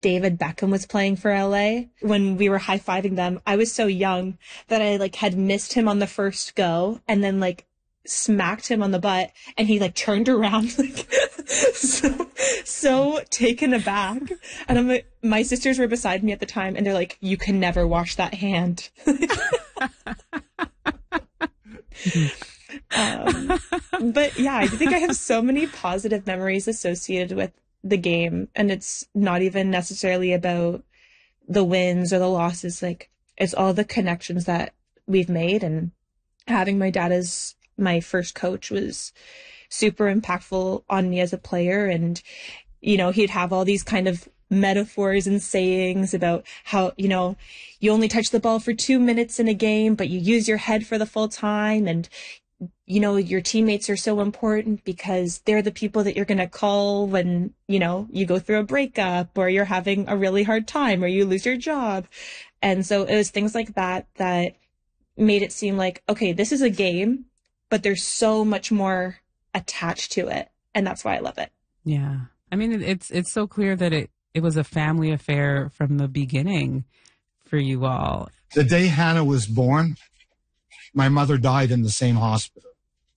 David Beckham was playing for LA. When we were high-fiving them, I was so young that I like had missed him on the first go and then like smacked him on the butt, and he like turned around like so taken aback. And I'm like, my sisters were beside me at the time, and they're like, "You can never wash that hand." But yeah, I think I have so many positive memories associated with the game, and it's not even necessarily about the wins or the losses. Like, it's all the connections that we've made, and having my dad as my first coach was super impactful on me as a player. And, you know, he'd have all these kind of metaphors and sayings about how, you know, you only touch the ball for 2 minutes in a game, but you use your head for the full time. And, you know, your teammates are so important because they're the people that you're going to call when, you know, you go through a breakup or you're having a really hard time or you lose your job. And so it was things like that that made it seem like, okay, this is a game, but there's so much more attached to it. And that's why I love it. Yeah. I mean, it's so clear that it was a family affair from the beginning for you all. The day Hannah was born, my mother died in the same hospital.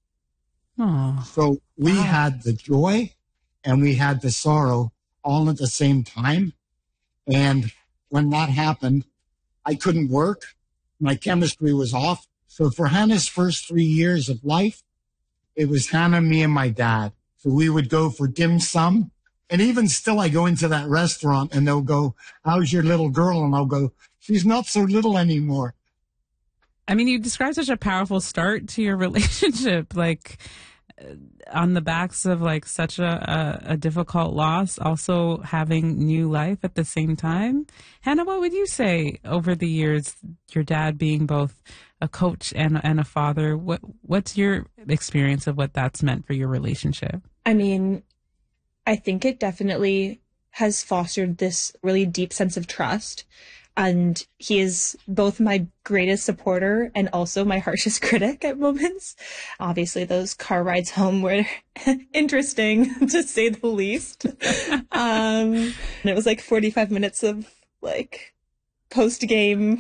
Oh. So we had the joy and we had the sorrow all at the same time. And when that happened, I couldn't work. My chemistry was off. So for Hannah's first 3 years of life, it was Hannah, me, and my dad. So we would go for dim sum. And even still, I go into that restaurant and they'll go, "How's your little girl?" And I'll go, "She's not so little anymore." I mean, you described such a powerful start to your relationship, like on the backs of like such a difficult loss, also having new life at the same time. Hannah, what would you say over the years, your dad being both a coach and a father, what's your experience of what that's meant for your relationship? I mean, I think it definitely has fostered this really deep sense of trust. And he is both my greatest supporter and also my harshest critic at moments. Obviously, those car rides home were interesting, to say the least. And it was like 45 minutes of like post-game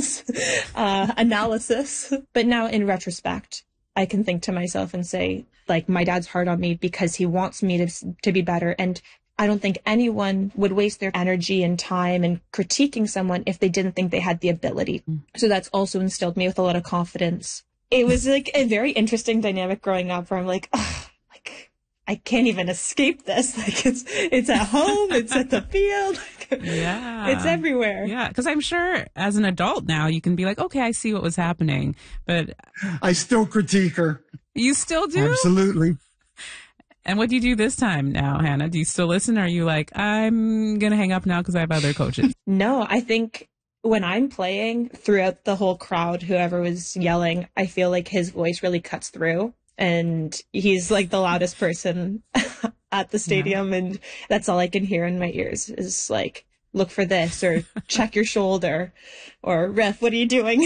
analysis. But now in retrospect, I can think to myself and say, like, my dad's hard on me because he wants me to be better. And I don't think anyone would waste their energy and time in critiquing someone if they didn't think they had the ability. So that's also instilled me with a lot of confidence. It was like a very interesting dynamic growing up where I'm like, oh, like, I can't even escape this. Like, it's at home, it's at the field. Yeah. It's everywhere. Yeah. Because I'm sure as an adult now, you can be like, okay, I see what was happening. But I still critique her. You still do? Absolutely. And what do you do this time now, Hannah? Do you still listen? Or are you like, I'm going to hang up now because I have other coaches? No, I think when I'm playing throughout the whole crowd, whoever was yelling, I feel like his voice really cuts through. And he's like the loudest person at the stadium. Yeah. And that's all I can hear in my ears is like, look for this or check your shoulder or ref, what are you doing?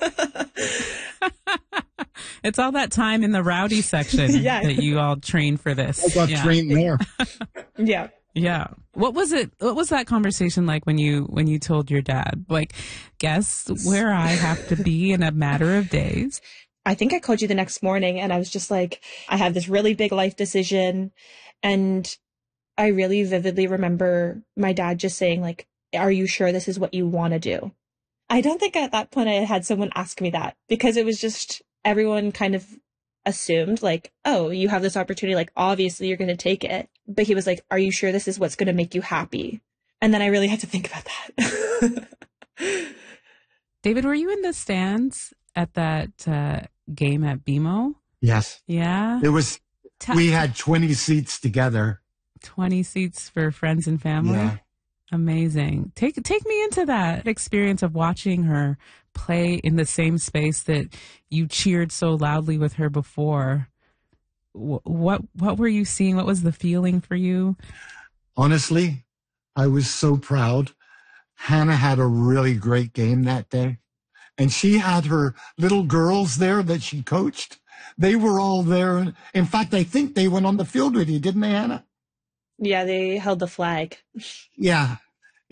It's all that time in the rowdy section that you all train for this. I got trained there. Yeah. Yeah. What was it? What was that conversation like when you told your dad, like, guess where I have to be in a matter of days? I think I called you the next morning and I was just like, I have this really big life decision. And I really vividly remember my dad just saying like, are you sure this is what you want to do? I don't think at that point I had someone ask me that because it was just everyone kind of assumed like, oh, you have this opportunity. Like, obviously you're going to take it. But he was like, are you sure this is what's going to make you happy? And then I really had to think about that. David, were you in the stands at that game at BMO? Yes. Yeah. It was, we had 20 seats together. 20 seats for friends and family? Yeah. Amazing. Take me into that experience of watching her play in the same space that you cheered so loudly with her before. What were you seeing? What was the feeling for you? Honestly, I was so proud. Hannah had a really great game that day. And she had her little girls there that she coached. They were all there. In fact, I think they went on the field with you, didn't they, Hannah? Yeah, they held the flag. Yeah.